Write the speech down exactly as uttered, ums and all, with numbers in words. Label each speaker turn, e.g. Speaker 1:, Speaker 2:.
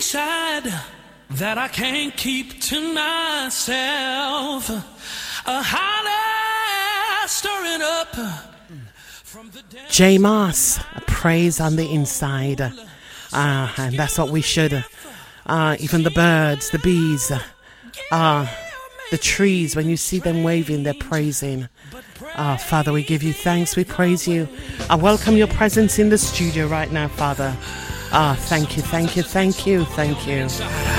Speaker 1: Side that I can't keep to myself. A holler stirring up from the
Speaker 2: J Moss, a praise on the inside. Ah, uh, and that's what we should. Ah, uh, even the birds, the bees, ah, uh, the trees, when you see them waving, they're praising. Ah, uh, Father, we give you thanks, we praise you. I welcome your presence in the studio right now, Father. Ah, thank you, thank you, thank you, thank you.